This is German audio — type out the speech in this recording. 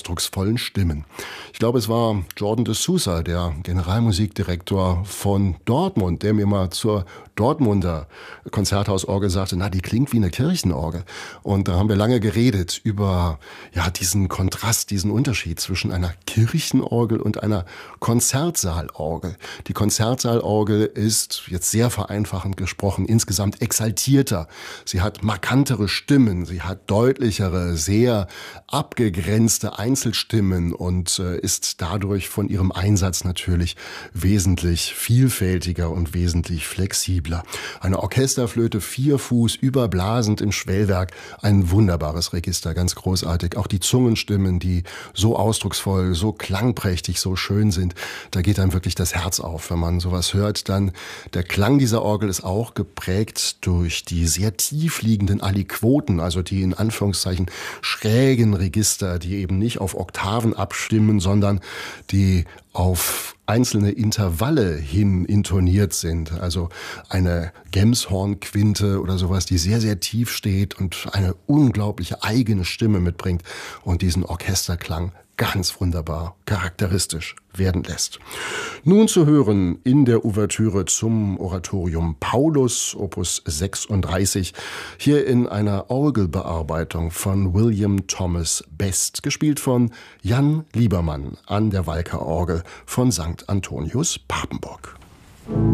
ausdrucksvollen Stimmen. Ich glaube, es war Jordan de Souza, der Generalmusikdirektor von Dortmund, der mir mal zur Dortmunder Konzerthausorgel sagte, na, die klingt wie eine Kirchenorgel. Und da haben wir lange geredet über diesen Kontrast, diesen Unterschied zwischen einer Kirchenorgel und einer Konzertsaalorgel. Die Konzertsaalorgel ist, jetzt sehr vereinfachend gesprochen, insgesamt exaltierter. Sie hat markantere Stimmen, sie hat deutlichere, sehr abgegrenzte Einzelstimmen und ist dadurch von ihrem Einsatz natürlich wesentlich vielfältiger und wesentlich flexibler. Eine Orchesterflöte, 4 Fuß, überblasend im Schwellwerk, ein wunderbares Register, ganz großartig. Auch die Zungenstimmen, die so ausdrucksvoll, so klangprächtig, so schön sind, da geht einem wirklich das Herz auf, wenn man sowas hört. Dann der Klang dieser Orgel ist auch geprägt durch die sehr tief liegenden Aliquoten, also die in Anführungszeichen schrägen Register, die eben nicht auf Oktaven abstimmen, sondern die auf einzelne Intervalle hin intoniert sind. Also eine Gemshorn-Quinte oder sowas, die sehr, sehr tief steht und eine unglaubliche eigene Stimme mitbringt und diesen Orchesterklang ganz wunderbar charakteristisch werden lässt. Nun zu hören in der Ouvertüre zum Oratorium Paulus, Opus 36, hier in einer Orgelbearbeitung von William Thomas Best, gespielt von Jan Liebermann an der Walker-Orgel von St. Antonius Papenburg.